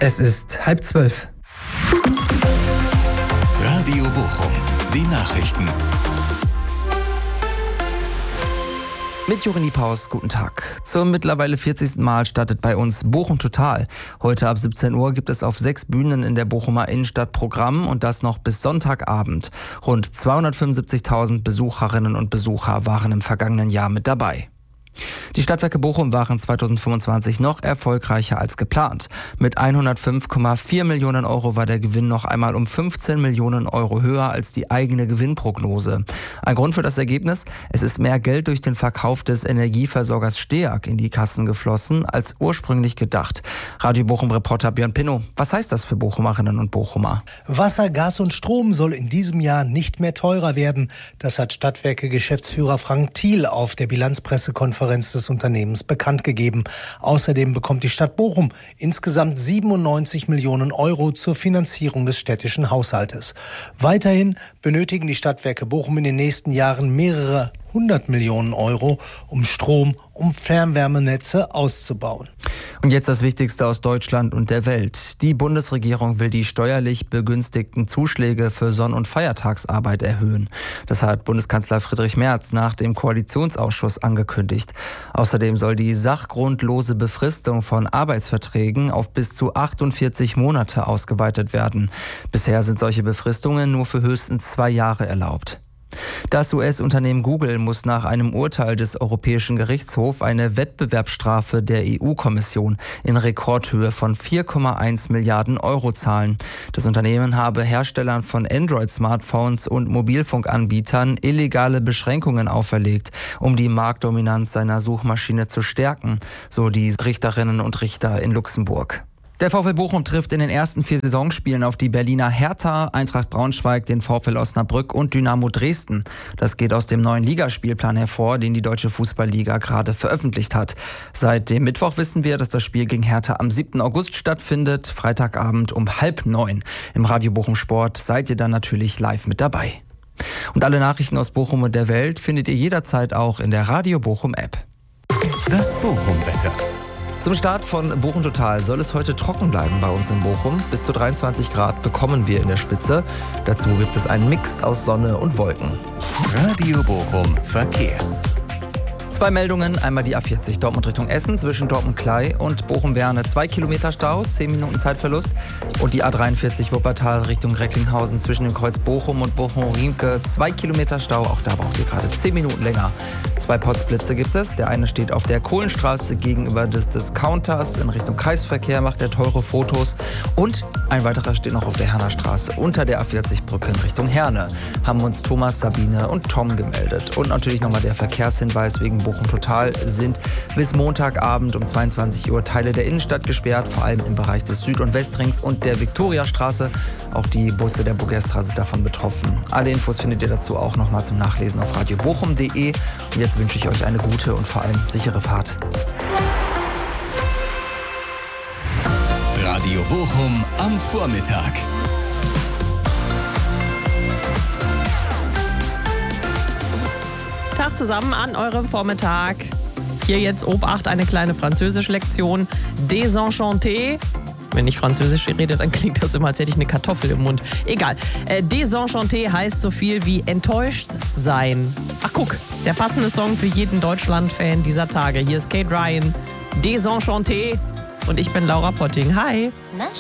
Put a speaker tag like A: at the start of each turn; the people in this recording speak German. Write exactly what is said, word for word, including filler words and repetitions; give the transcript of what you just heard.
A: Es ist halb zwölf.
B: Radio Bochum, die Nachrichten.
A: Mit Jorini Paus, guten Tag. Zum mittlerweile vierzigsten Mal startet bei uns Bochum Total. Heute ab siebzehn Uhr gibt es auf sechs Bühnen in der Bochumer Innenstadt Programm und das noch bis Sonntagabend. Rund zweihundertfünfundsiebzigtausend Besucherinnen und Besucher waren im vergangenen Jahr mit dabei. Die Stadtwerke Bochum waren zweitausendfünfundzwanzig noch erfolgreicher als geplant. Mit hundertfünf Komma vier Millionen Euro war der Gewinn noch einmal um fünfzehn Millionen Euro höher als die eigene Gewinnprognose. Ein Grund für das Ergebnis? Es ist mehr Geld durch den Verkauf des Energieversorgers Steag in die Kassen geflossen als ursprünglich gedacht. Radio Bochum-Reporter Björn Pinnow, was heißt das für Bochumerinnen und Bochumer?
C: Wasser, Gas und Strom soll in diesem Jahr nicht mehr teurer werden. Das hat Stadtwerke-Geschäftsführer Frank Thiel auf der Bilanzpressekonferenz des Unternehmens bekannt gegeben. Außerdem bekommt die Stadt Bochum insgesamt siebenundneunzig Millionen Euro zur Finanzierung des städtischen Haushaltes. Weiterhin benötigen die Stadtwerke Bochum in den nächsten Jahren mehrere hundert Millionen Euro, um Strom, um Fernwärmenetze auszubauen.
A: Und jetzt das Wichtigste aus Deutschland und der Welt. Die Bundesregierung will die steuerlich begünstigten Zuschläge für Sonn- und Feiertagsarbeit erhöhen. Das hat Bundeskanzler Friedrich Merz nach dem Koalitionsausschuss angekündigt. Außerdem soll die sachgrundlose Befristung von Arbeitsverträgen auf bis zu achtundvierzig Monate ausgeweitet werden. Bisher sind solche Befristungen nur für höchstens zwei Jahre erlaubt. Das U S-Unternehmen Google muss nach einem Urteil des Europäischen Gerichtshofs eine Wettbewerbsstrafe der E U-Kommission in Rekordhöhe von vier Komma eins Milliarden Euro zahlen. Das Unternehmen habe Herstellern von Android-Smartphones und Mobilfunkanbietern illegale Beschränkungen auferlegt, um die Marktdominanz seiner Suchmaschine zu stärken, so die Richterinnen und Richter in Luxemburg. Der VfL Bochum trifft in den ersten vier Saisonspielen auf die Berliner Hertha, Eintracht Braunschweig, den VfL Osnabrück und Dynamo Dresden. Das geht aus dem neuen Ligaspielplan hervor, den die Deutsche Fußballliga gerade veröffentlicht hat. Seit dem Mittwoch wissen wir, dass das Spiel gegen Hertha am siebten August stattfindet, Freitagabend um halb neun. Im Radio Bochum Sport seid ihr dann natürlich live mit dabei. Und alle Nachrichten aus Bochum und der Welt findet ihr jederzeit auch in der Radio Bochum App.
B: Das Bochum-Wetter.
A: Zum Start von Bochum Total soll es heute trocken bleiben bei uns in Bochum. Bis zu dreiundzwanzig Grad bekommen wir in der Spitze. Dazu gibt es einen Mix aus Sonne und Wolken.
B: Radio Bochum Verkehr.
A: Zwei Meldungen, einmal die A vierzig Dortmund Richtung Essen zwischen Dortmund-Klei und Bochum-Werne. Zwei Kilometer Stau, zehn Minuten Zeitverlust. Und die A dreiundvierzig Wuppertal Richtung Recklinghausen zwischen dem Kreuz Bochum und Bochum-Riemke. Zwei Kilometer Stau, auch da braucht ihr gerade zehn Minuten länger. Zwei Potzblitze gibt es. Der eine steht auf der Kohlenstraße gegenüber des Discounters in Richtung Kreisverkehr, macht er teure Fotos. Und ein weiterer steht noch auf der Herner Straße unter der A vierzig Brücke in Richtung Herne. Haben uns Thomas, Sabine und Tom gemeldet. Und natürlich nochmal der Verkehrshinweis wegen Bochum Total sind bis Montagabend um zweiundzwanzig Uhr Teile der Innenstadt gesperrt, vor allem im Bereich des Süd- und Westrings und der Viktoriastraße. Auch die Busse der Burgestra sind davon betroffen. Alle Infos findet ihr dazu auch nochmal zum Nachlesen auf radio bochum punkt de. Und jetzt wünsche ich euch eine gute und vor allem sichere Fahrt.
B: Radio Bochum am Vormittag.
D: Tag zusammen an eurem Vormittag. Hier jetzt Obacht, eine kleine Französisch-Lektion. Désenchanté. Wenn ich Französisch rede, dann klingt das immer, als hätte ich eine Kartoffel im Mund. Egal. Äh, Désenchanté heißt so viel wie enttäuscht sein. Ach guck, der passende Song für jeden Deutschland-Fan dieser Tage. Hier ist Kate Ryan. Désenchanté. Und ich bin Laura Potting. Hi.
E: Na